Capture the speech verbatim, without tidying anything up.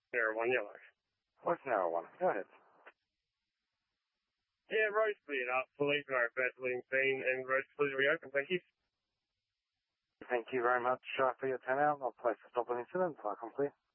Sierra one Yellow. What's Sierra one? Go ahead. Yeah, road's cleared up. Police are about to leave scene and road's clear to reopen. Thank you. Thank you very much uh, for your turnout. I'll place a stop on incident. I complete.